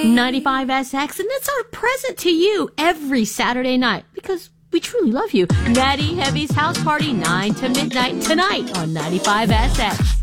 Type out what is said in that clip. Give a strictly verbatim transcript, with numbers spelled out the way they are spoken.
ninety-five S X, and that's our present to you every Saturday night, because we truly love you. Natty Heavy's House Party, nine to midnight tonight on ninety-five S X.